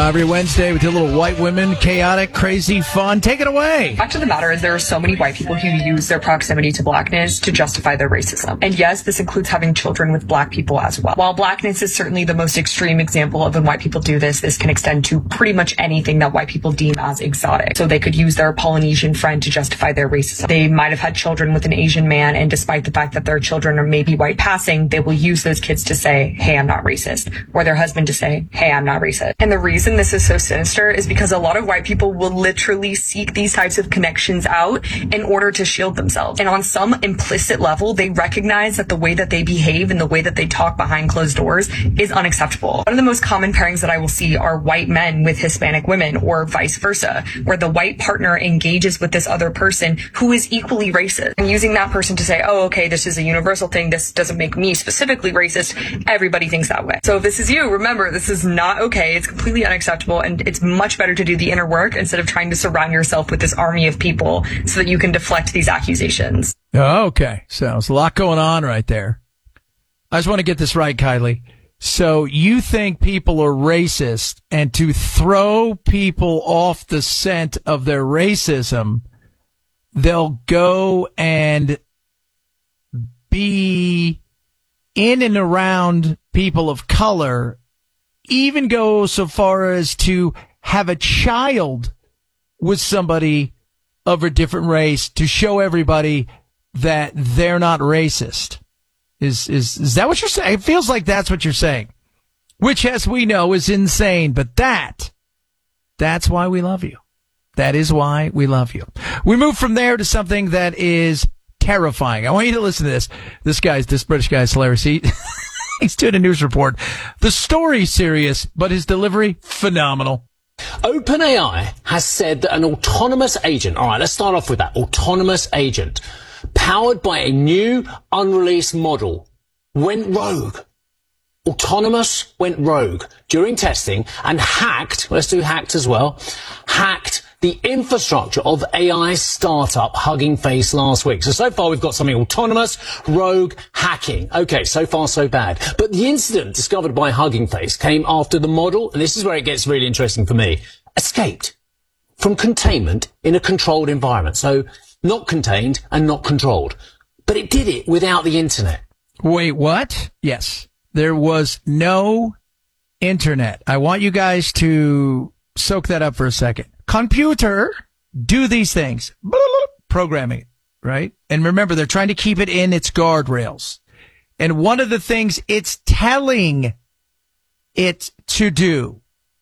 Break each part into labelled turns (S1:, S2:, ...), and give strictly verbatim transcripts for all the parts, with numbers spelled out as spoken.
S1: Uh, every Wednesday with your little white women, chaotic, crazy fun. Take it away.
S2: Fact of the matter is there are so many white people who use their proximity to blackness to justify their racism. And yes, this includes having children with black people as well. While blackness is certainly the most extreme example of when white people do this, this can extend to pretty much anything that white people deem as exotic. So they could use their Polynesian friend to justify their racism. They might have had children with an Asian man, and despite the fact that their children are maybe white passing, they will use those kids to say, hey, I'm not racist. Or their husband to say, hey, I'm not racist. And the reason this is so sinister is because a lot of white people will literally seek these types of connections out in order to shield themselves. And on some implicit level, they recognize that the way that they behave and the way that they talk behind closed doors is unacceptable. One of the most common pairings that I will see are white men with Hispanic women, or vice versa, where the white partner engages with this other person who is equally racist. And using that person to say, oh, okay, this is a universal thing, this doesn't make me specifically racist, everybody thinks that way. So if this is you, remember, this is not okay. It's completely unacceptable, and it's much better to do the inner work instead of trying to surround yourself with this army of people so that you can deflect these accusations.
S1: Okay, so there's a lot going on right there. I just want to get this right, Kylie. So you think people are racist, and to throw people off the scent of their racism, they'll go and be in and around people of color, even go so far as to have a child with somebody of a different race to show everybody that they're not racist. Is, is, is that what you're saying? It feels like that's what you're saying, which, as we know, is insane. But that, that's why we love you. That is why we love you. We move from there to something that is terrifying. I want you to listen to this. This guy's, this British guy's hilarious. He, he's doing a news report. The story's serious, but his delivery, phenomenal.
S3: OpenAI has said that an autonomous agent, all right, let's start off with that, autonomous agent, powered by a new unreleased model, went rogue. Autonomous went rogue during testing and hacked, let's do hacked as well, hacked the infrastructure of A I startup Hugging Face last week. So, so far we've got something autonomous, rogue, hacking. Okay, so far so bad. But the incident discovered by Hugging Face came after the model, and this is where it gets really interesting for me, escaped from containment in a controlled environment. So, not contained and not controlled. But it did it without the internet.
S1: Wait, what? Yes. There was no internet. I want you guys to soak that up for a second. Computer, do these things. Programming it, right? And remember, they're trying to keep it in its guardrails. And one of the things it's telling it to do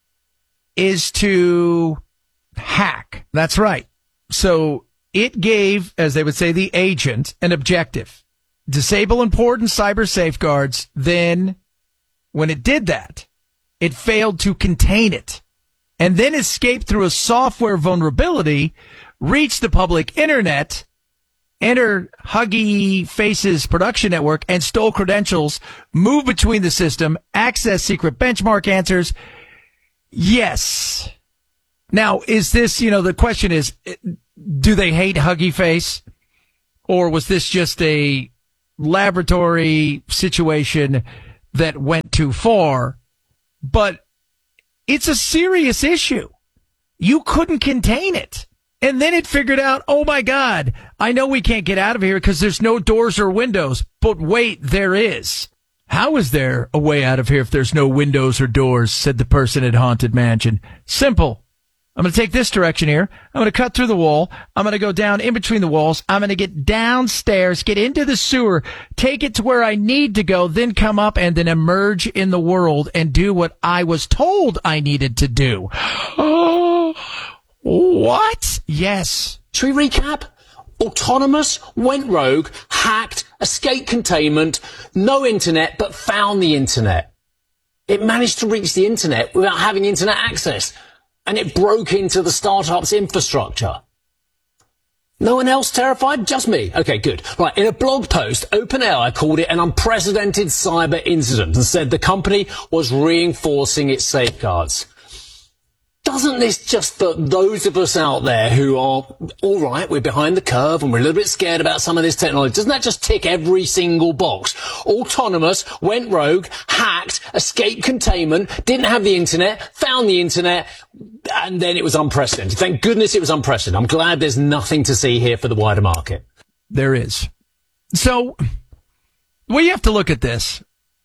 S1: is to hack. That's right. So it gave, as they would say, the agent an objective. Disable important cyber safeguards. Then, when it did that, it failed to contain it, and then escaped through a software vulnerability, reached the public internet, entered Huggy Face's production network, and stole credentials, moved between the system, accessed secret benchmark answers. Yes. Now, is this, you know, the question is, do they hate Huggy Face? Or was this just a laboratory situation that went too far? But it's a serious issue. You couldn't contain it. And then it figured out, oh my God, I know we can't get out of here because there's no doors or windows. But wait, there is. How is there a way out of here if there's no windows or doors? Said the person at Haunted Mansion. Simple. I'm going to take this direction here. I'm going to cut through the wall. I'm going to go down in between the walls. I'm going to get downstairs, get into the sewer, take it to where I need to go, then come up and then emerge in the world and do what I was told I needed to do. Oh, what? Yes.
S3: Should we recap? Autonomous, went rogue, hacked, escaped containment, no internet, but found the internet. It managed to reach the internet without having internet access. And it broke into the startup's infrastructure. No one else terrified? Just me. Okay, good. Right, in a blog post, OpenAI called it an unprecedented cyber incident and said the company was reinforcing its safeguards. doesn't this just, for those of us out there who are, all right, we're behind the curve and we're a little bit scared about some of this technology, doesn't that just tick every single box? Autonomous, went rogue, hacked, escaped containment, didn't have the internet, found the internet, and then it was unprecedented. Thank goodness it was unprecedented. I'm glad there's nothing to see here for the wider market.
S1: There is. So, the way you have to look at this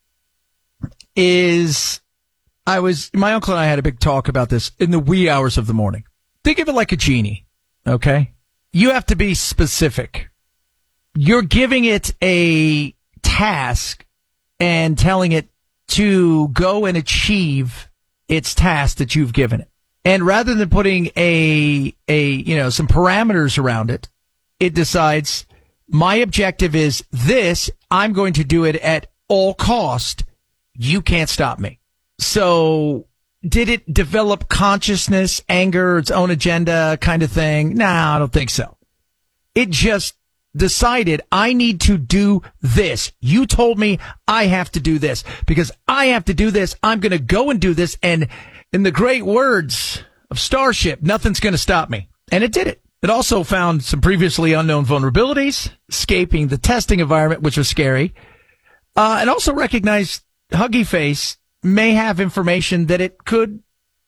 S1: is, I was, my uncle and I had a big talk about this in the wee hours of the morning. Think of it like a genie, okay? You have to be specific. You're giving it a task and telling it to go and achieve its task that you've given it. And rather than putting a, a, you know, some parameters around it, it decides, my objective is this, I'm going to do it at all cost. You can't stop me. So did it develop consciousness, anger, its own agenda kind of thing? Nah, I don't think so. It just decided, I need to do this. You told me I have to do this. Because I have to do this, I'm going to go and do this. And in the great words of Starship, nothing's going to stop me. And it did it. It also found some previously unknown vulnerabilities, escaping the testing environment, which was scary. Uh, and also recognized Huggy Face may have information that it could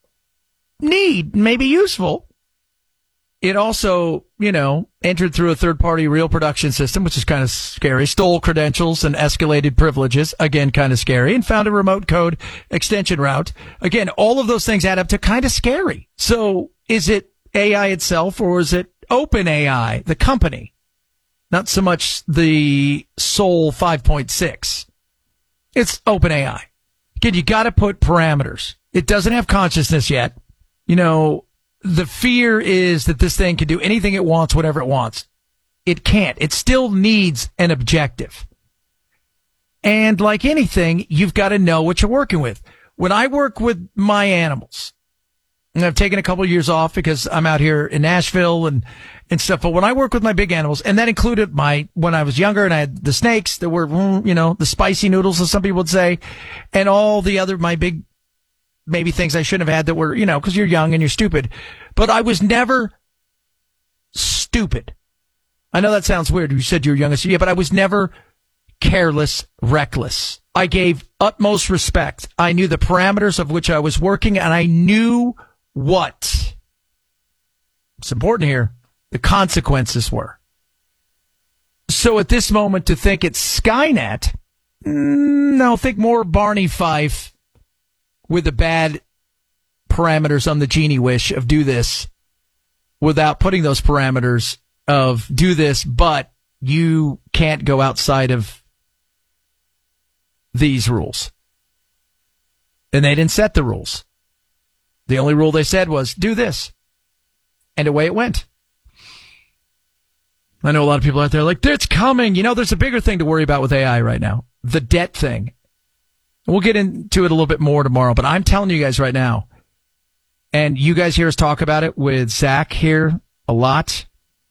S1: need, may be useful. It also, you know, entered through a third-party real production system, which is kind of scary, stole credentials and escalated privileges, again, kind of scary, and found a remote code extension route. Again, all of those things add up to kind of scary. So is it A I itself, or is it OpenAI, the company? Not so much the Sol five point six. It's OpenAI. Again, you got to put parameters. It doesn't have consciousness yet. You know, the fear is that this thing can do anything it wants, whatever it wants. It can't. It still needs an objective. And like anything, you've got to know what you're working with. When I work with my animals, and I've taken a couple of years off because I'm out here in Nashville and, and stuff. But when I work with my big animals, and that included my, when I was younger and I had the snakes that were, you know, the spicy noodles, as some people would say, and all the other, my big, maybe things I shouldn't have had that were, you know, cause you're young and you're stupid. But I was never stupid. I know that sounds weird. You said you were young. Yeah, but I was never careless, reckless. I gave utmost respect. I knew the parameters of which I was working, and I knew what, it's important here, the consequences were. So at this moment, to think it's Skynet, no, think more Barney Fife with the bad parameters on the genie wish of do this without putting those parameters of do this, but you can't go outside of these rules. And they didn't set the rules. The only rule they said was, do this. And away it went. I know a lot of people out there are like, it's coming. You know, there's a bigger thing to worry about with A I right now. The debt thing. We'll get into it a little bit more tomorrow, but I'm telling you guys right now, and you guys hear us talk about it with Zach here a lot,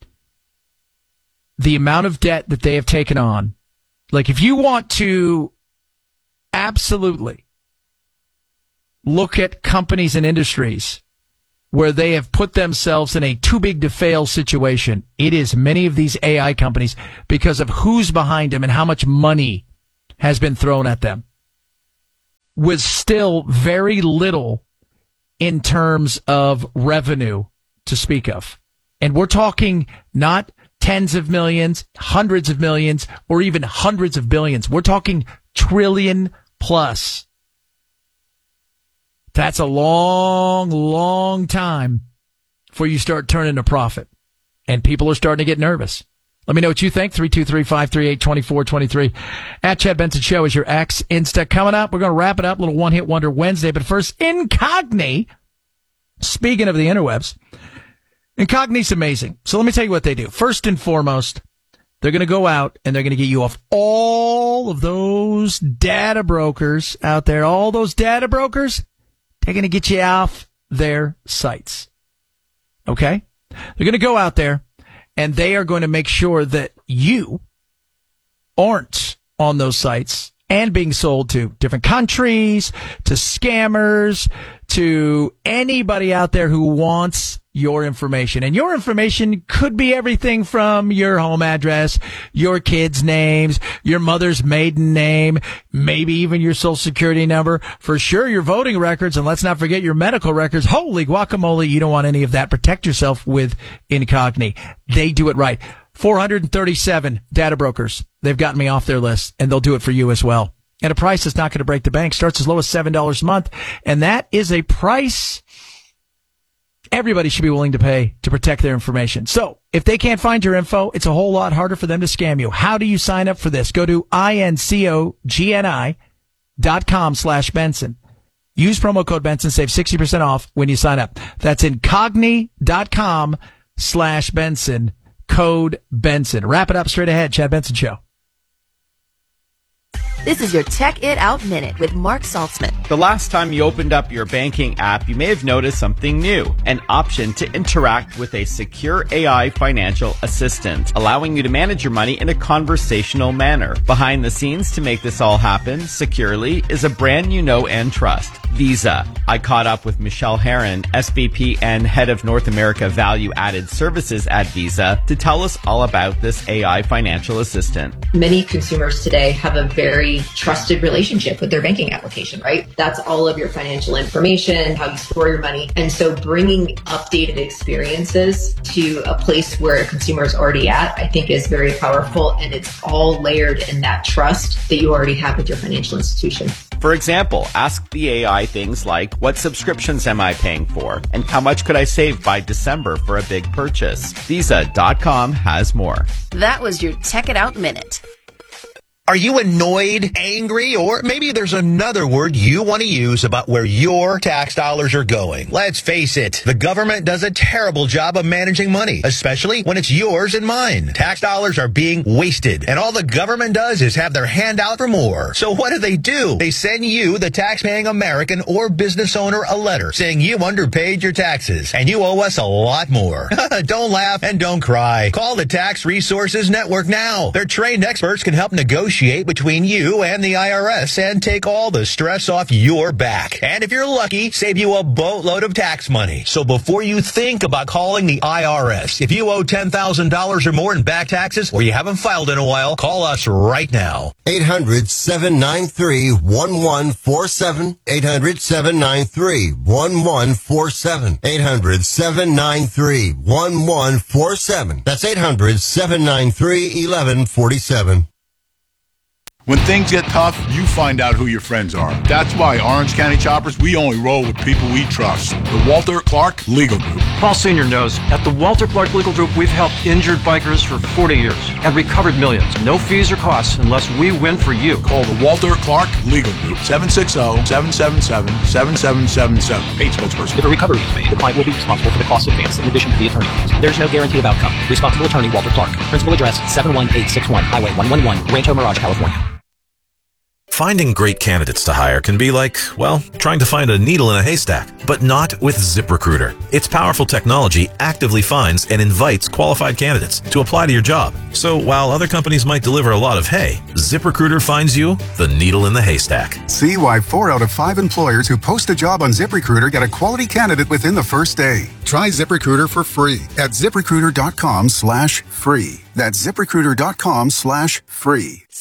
S1: the amount of debt that they have taken on. Like, if you want to absolutely look at companies and industries where they have put themselves in a too big to fail situation, it is many of these A I companies because of who's behind them and how much money has been thrown at them, with still very little in terms of revenue to speak of. And we're talking not tens of millions, hundreds of millions, or even hundreds of billions. We're talking trillion plus. That's a long, long time before you start turning a profit. And people are starting to get nervous. Let me know what you think. three two three, five three eight, two four two three. At Chad Benson Show is your X Insta. Coming up, we're going to wrap it up. A little one-hit wonder Wednesday. But first, Incogni. Speaking of the interwebs, Incogni's amazing. So let me tell you what they do. First and foremost, they're going to go out and they're going to get you off all of those data brokers out there. All those data brokers, they're going to get you off their sites. Okay? They're going to go out there and they are going to make sure that you aren't on those sites and being sold to different countries, to scammers, to anybody out there who wants your information. And your information could be everything from your home address, your kids' names, your mother's maiden name, maybe even your social security number, for sure your voting records, and let's not forget your medical records. Holy guacamole, you don't want any of that. Protect yourself with Incogni. They do it right. four hundred thirty-seven data brokers. They've gotten me off their list, and they'll do it for you as well. At a price that's not going to break the bank. Starts as low as seven dollars a month, and that is a price everybody should be willing to pay to protect their information. So if they can't find your info, it's a whole lot harder for them to scam you. How do you sign up for this? Go to I-N-C-O-G-N-I dot com slash Benson. Use promo code Benson. Save sixty percent off when you sign up. That's incogni dot com slash Benson. Code Benson. Wrap it up straight ahead. Chad Benson Show.
S4: This is your Tech It Out Minute with Mark Saltzman.
S5: The last time you opened up your banking app, you may have noticed something new, an option to interact with a secure A I financial assistant, allowing you to manage your money in a conversational manner. Behind the scenes to make this all happen securely is a brand you know and trust, Visa. I caught up with Michelle Herron, S V P and Head of North America Value Added Services at Visa, to tell us all about this A I financial assistant.
S6: Many consumers today have a very trusted relationship with their banking application, right? That's all of your financial information, how you store your money. And so bringing updated experiences to a place where a consumer is already at, I think is very powerful. And it's all layered in that trust that you already have with your financial institution.
S5: For example, ask the A I things like, what subscriptions am I paying for? And how much could I save by December for a big purchase? Visa dot com has more.
S4: That was your Tech It Out Minute.
S7: Are you annoyed, angry, or maybe there's another word you want to use about where your tax dollars are going? Let's face it, the government does a terrible job of managing money, especially when it's yours and mine. Tax dollars are being wasted, and all the government does is have their hand out for more. So what do they do? They send you, the tax-paying American or business owner, a letter saying you underpaid your taxes, and you owe us a lot more. Don't laugh and don't cry. Call the Tax Resources Network now. Their trained experts can help negotiate between you and the I R S and take all the stress off your back. And if you're lucky, save you a boatload of tax money. So before you think about calling the I R S, if you owe ten thousand dollars or more in back taxes or you haven't filed in a while, call us right now.
S8: eight hundred, seven nine three, one one four seven. eight hundred, seven nine three, one one four seven. eight hundred, seven nine three, one one four seven. That's eight hundred, seven nine three, one one four seven.
S9: When things get tough, you find out who your friends are. That's why Orange County Choppers, we only roll with people we trust. The Walter Clark Legal Group.
S10: Paul Senior knows, at the Walter Clark Legal Group, we've helped injured bikers for forty years and recovered millions. No fees or costs unless we win for you.
S9: Call the Walter Clark Legal Group, seven six zero, seven seven seven, seven seven seven seven. Paid spokesperson.
S11: If a recovery is made, the client will be responsible for the cost advance in addition to the attorney fees. There's no guarantee of outcome. Responsible attorney, Walter Clark. Principal address, seven one eight six one Highway one one one, Rancho Mirage, California.
S12: Finding great candidates to hire can be like, well, trying to find a needle in a haystack, but not with ZipRecruiter. Its powerful technology actively finds and invites qualified candidates to apply to your job. So while other companies might deliver a lot of hay, ZipRecruiter finds you the needle in the haystack.
S13: See why four out of five employers who post a job on ZipRecruiter get a quality candidate within the first day. Try ZipRecruiter for free at ZipRecruiter dot com slash free. That's ZipRecruiter dot com slash free.